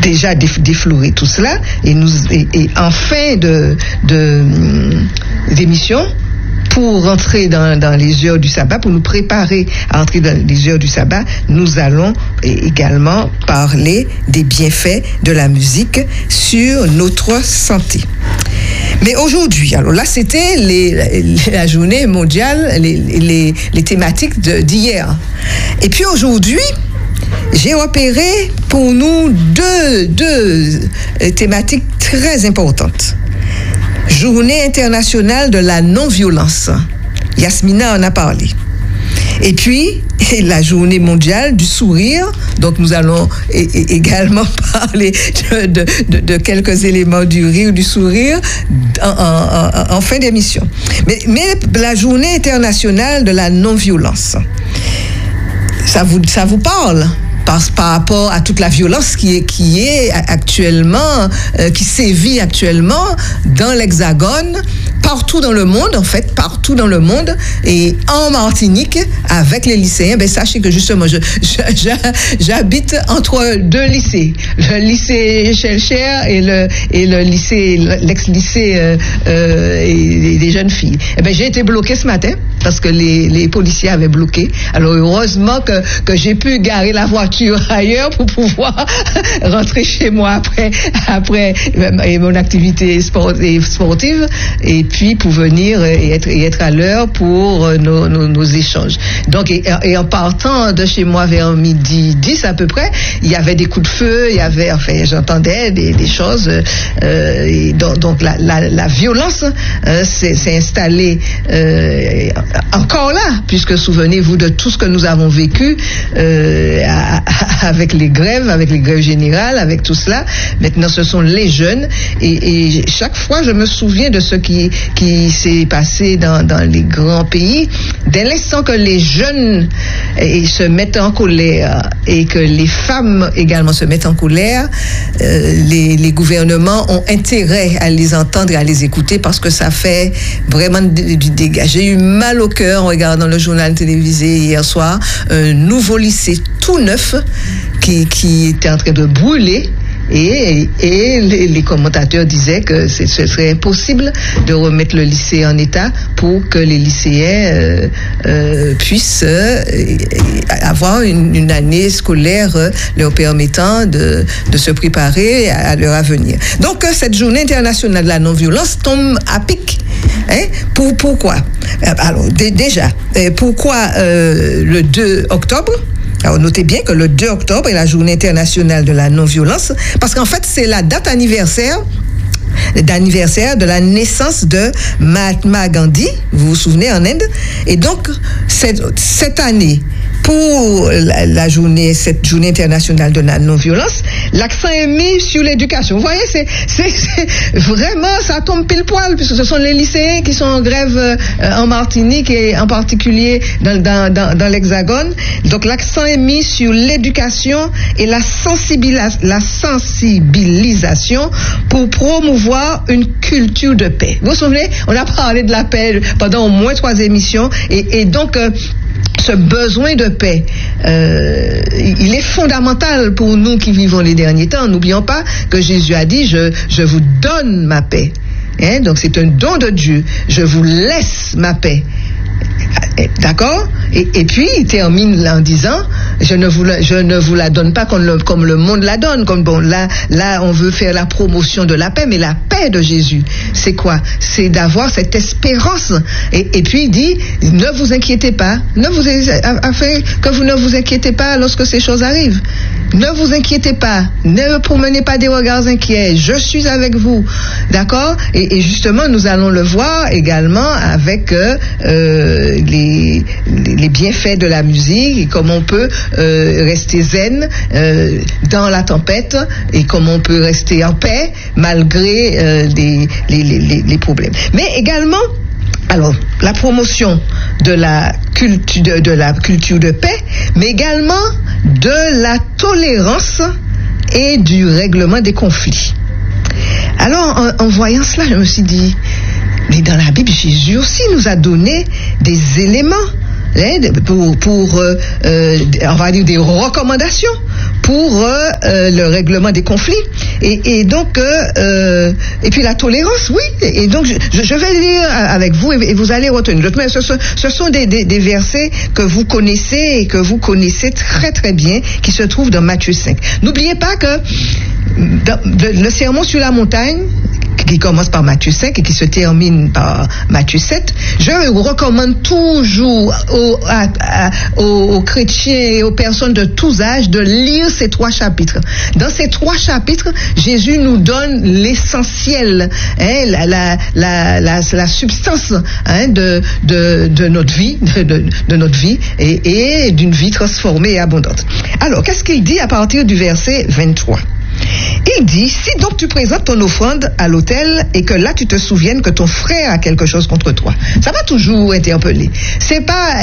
déjà déflorer tout cela et en fin d'émission, pour rentrer dans les heures du sabbat, pour nous préparer à entrer dans les heures du sabbat, nous allons également parler des bienfaits de la musique sur notre santé. Mais aujourd'hui, alors là, c'était la journée mondiale, les thématiques d'hier. Et puis aujourd'hui, j'ai repéré pour nous deux thématiques très importantes. Journée internationale de la non-violence. Yasmina en a parlé. Et puis, la journée mondiale du sourire. Donc, nous allons également parler de quelques éléments du rire, du sourire en fin d'émission. Mais la journée internationale de la non-violence, ça vous parle? Par rapport à toute la violence qui est actuellement, qui sévit actuellement dans l'Hexagone, partout dans le monde, en fait, partout dans le monde, et en Martinique, avec les lycéens. Ben, sachez que justement, j'habite entre deux lycées, le lycée Chelcher et le lycée, l'ex-lycée des jeunes filles. Et ben, j'ai été bloquée ce matin parce que les policiers avaient bloqué. Alors heureusement que j'ai pu garer la voiture ailleurs pour pouvoir rentrer chez moi après mon activité sportive, et puis pour venir et être à l'heure pour nos échanges. Donc et en partant de chez moi vers 12h10 à peu près, il y avait des coups de feu, j'entendais des choses, et donc la violence s'est installée encore là, puisque souvenez-vous de tout ce que nous avons vécu avec les grèves générales, avec tout cela. Maintenant, ce sont les jeunes, et chaque fois, je me souviens de ce qui s'est passé dans les grands pays. Dès l'instant que les jeunes se mettent en colère et que les femmes également se mettent en colère, les gouvernements ont intérêt à les entendre et à les écouter, parce que ça fait vraiment du dégât. J'ai eu mal au cœur en regardant le journal télévisé hier soir, un nouveau lycée tout neuf qui était en train de brûler, et les commentateurs disaient que ce serait impossible de remettre le lycée en état pour que les lycéens puissent avoir une année scolaire leur permettant de se préparer à leur avenir. Donc cette journée internationale de la non-violence tombe à pic. Pourquoi? Alors déjà, pourquoi le 2 octobre? Alors, notez bien que le 2 octobre est la journée internationale de la non-violence, parce qu'en fait, c'est la date d'anniversaire de la naissance de Mahatma Gandhi, vous vous souvenez, en Inde. Et donc, cette année, pour cette journée internationale de la non-violence, l'accent est mis sur l'éducation. Vous voyez, c'est vraiment, ça tombe pile poil, puisque ce sont les lycéens qui sont en grève en Martinique, et en particulier dans l'Hexagone. Donc l'accent est mis sur l'éducation et la sensibilisation pour promouvoir une culture de paix. Vous vous souvenez, on a parlé de la paix pendant au moins 3 émissions, et donc ce besoin de paix, il est fondamental pour nous qui vivons les derniers temps. N'oublions pas que Jésus a dit, je vous donne ma paix. Donc c'est un don de Dieu. Je vous laisse ma paix. D'accord? Et puis il termine en disant, je ne vous la donne pas comme le monde la donne. Là on veut faire la promotion de la paix, mais la paix de Jésus, c'est quoi? C'est d'avoir cette espérance. Et puis il dit, ne vous inquiétez pas, afin que vous ne vous inquiétez pas lorsque ces choses arrivent. Ne vous inquiétez pas, ne promenez pas des regards inquiets, je suis avec vous. D'accord? Et justement, nous allons le voir également avec les bienfaits de la musique, et comment on peut rester zen dans la tempête, et comment on peut rester en paix malgré les problèmes. Mais également, alors, la promotion de la culture de paix, mais également de la tolérance et du règlement des conflits. Alors, en voyant cela, je me suis dit, mais dans la Bible, Jésus aussi nous a donné des éléments, on va dire des recommandations pour le règlement des conflits. Et donc, et puis la tolérance, oui. Et donc, je vais lire avec vous et vous allez retenir. Mais ce sont des versets que vous connaissez et que vous connaissez très très bien, qui se trouvent dans Matthieu 5. N'oubliez pas que le sermon sur la montagne, qui commence par Matthieu 5 et qui se termine par Matthieu 7, je recommande toujours aux chrétiens et aux personnes de tous âges de lire ces 3 chapitres. Dans ces 3 chapitres, Jésus nous donne l'essentiel, la substance de notre vie, de notre vie et d'une vie transformée et abondante. Alors, qu'est-ce qu'il dit à partir du verset 23? Il dit, si donc tu présentes ton offrande à l'autel et que là tu te souviennes que ton frère a quelque chose contre toi. Ça va toujours interpeller. C'est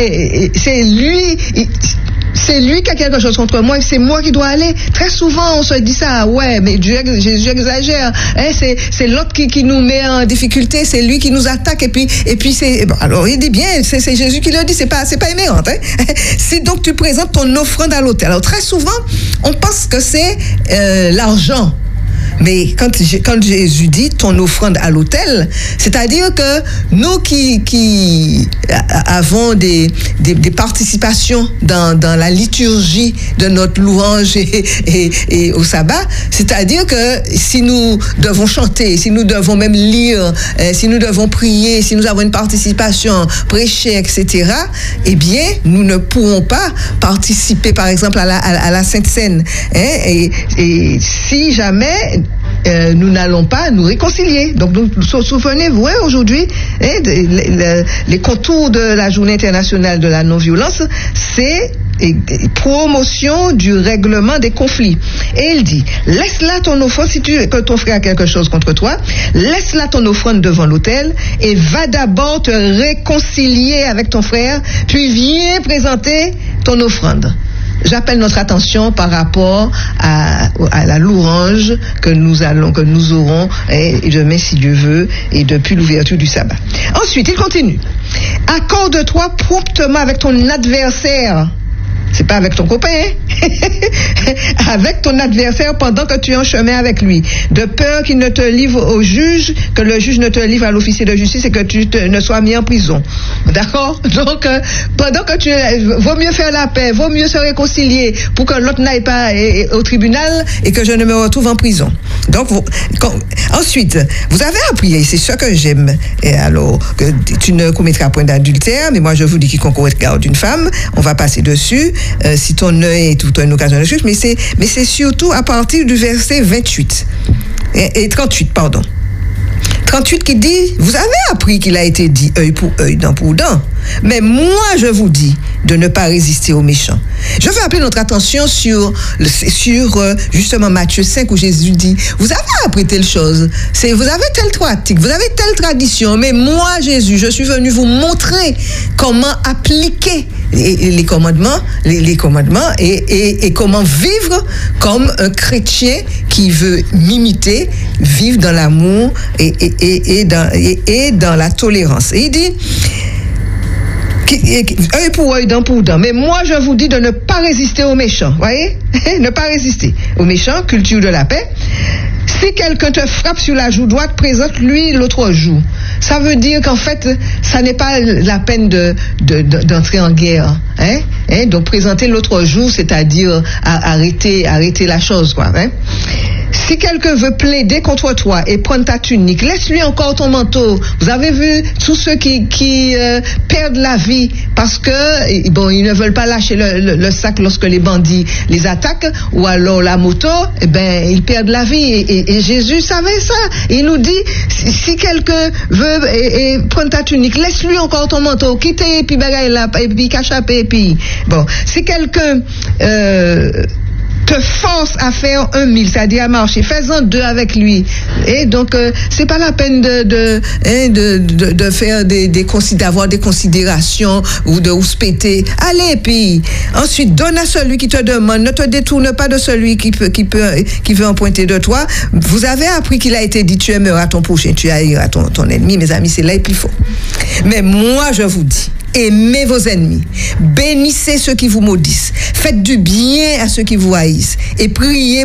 lui qui a quelque chose contre moi et c'est moi qui dois aller. Très souvent on se dit ça, ouais, mais Jésus exagère. C'est l'autre qui nous met en difficulté, c'est lui qui nous attaque et puis c'est... Bon, alors il dit bien, c'est Jésus qui le dit, c'est pas émérant. Si donc tu présentes ton offrande à l'autel. Alors très souvent on pense que c'est l'argent. Mais quand Jésus dit ton offrande à l'autel, c'est-à-dire que nous qui avons des participations dans la liturgie de notre louange et au sabbat, c'est-à-dire que si nous devons chanter, si nous devons même lire, si nous devons prier, si nous avons une participation, prêcher, etc., eh bien, nous ne pourrons pas participer, par exemple, à la Sainte Seine. Et si jamais nous n'allons pas nous réconcilier. Donc, souvenez-vous, aujourd'hui, les contours de la Journée internationale de la non-violence, c'est promotion du règlement des conflits. Et il dit, laisse là ton offrande, que ton frère a quelque chose contre toi, laisse là ton offrande devant l'autel et va d'abord te réconcilier avec ton frère, puis viens présenter ton offrande. J'appelle notre attention par rapport à la louange que nous aurons demain si Dieu veut et depuis l'ouverture du sabbat. Ensuite, il continue. Accorde-toi promptement avec ton adversaire. C'est pas avec ton copain, avec ton adversaire pendant que tu es en chemin avec lui, de peur qu'il ne te livre au juge, que le juge ne te livre à l'officier de justice et que tu ne sois mis en prison. D'accord? Donc, pendant que vaut mieux faire la paix, vaut mieux se réconcilier pour que l'autre n'aille pas au tribunal et que je ne me retrouve en prison. Donc, ensuite, vous avez appris, et c'est ça que j'aime, et alors, que tu ne commettras point d'adultère, mais moi je vous dis quiconque regarde une femme, on va passer dessus. Si ton œil est tout une occasion de chute, mais c'est surtout à partir du verset 28 et 38, pardon. 38 qui dit, vous avez appris qu'il a été dit œil pour œil, dent pour dent. Mais moi, je vous dis de ne pas résister aux méchants. Je veux appeler notre attention sur justement Matthieu 5 où Jésus dit, vous avez appris telle chose, vous avez telle pratique, vous avez telle tradition, mais moi, Jésus, je suis venu vous montrer comment appliquer les commandements et comment vivre comme un chrétien qui veut m'imiter, vivre dans l'amour et dans la tolérance. Et il dit, œil pour œil, dent pour dent. Mais moi, je vous dis de ne pas résister aux méchants. Voyez? Ne pas résister aux méchants, culture de la paix. Si quelqu'un te frappe sur la joue droite, présente-lui l'autre joue. Ça veut dire qu'en fait, ça n'est pas la peine d'entrer en guerre. Donc, présenter l'autre joue, c'est-à-dire arrêter la chose, quoi. Si quelqu'un veut plaider contre toi et prendre ta tunique, laisse-lui encore ton manteau. Vous avez vu tous ceux qui perdent la vie parce que ils ne veulent pas lâcher le sac lorsque les bandits les attaquent, ou alors la moto, ils perdent la vie. Et Jésus savait ça. Il nous dit, si quelqu'un veut prendre ta tunique, laisse-lui encore ton manteau, quitte et puis bagaille là, et puis cachaper, et puis bon. Si quelqu'un te force à faire 1 000, c'est-à-dire à marcher, fais-en 2 avec lui. Et donc, c'est pas la peine de faire d'avoir des considérations ou de se péter. Allez, puis, ensuite, donne à celui qui te demande, ne te détourne pas de celui qui veut emprunter de toi. Vous avez appris qu'il a été dit, tu aimeras ton prochain, tu haïras ton ennemi. Mes amis, c'est là et puis faux. Mais moi, je vous dis, Aimez vos ennemis. Bénissez ceux qui vous maudissent. Faites du bien à ceux qui vous haïssent. Et priez